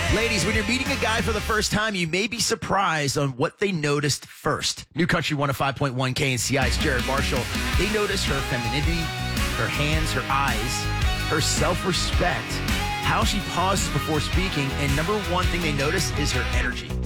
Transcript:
Ladies, when you're meeting a guy for the first time, you may be surprised on what they noticed first. New Country 105.1 KNCI's Jared Marshall. They notice her femininity, her hands, her eyes, her self-respect, how she pauses before speaking, and number one thing they notice is her energy.